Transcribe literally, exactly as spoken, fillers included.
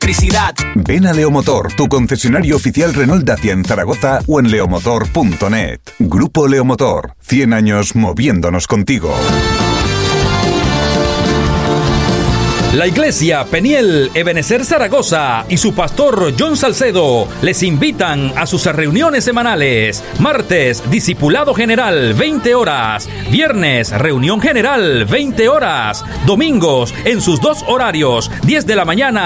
Electricidad. Ven a Leomotor, tu concesionario oficial Renault Dacia en Zaragoza o en leomotor punto net. Grupo Leomotor, cien años moviéndonos contigo. La Iglesia Peniel Ebenecer Zaragoza y su pastor John Salcedo les invitan a sus reuniones semanales. Martes, discipulado general, veinte horas. Viernes, reunión general, veinte horas. Domingos, en sus dos horarios, diez de la mañana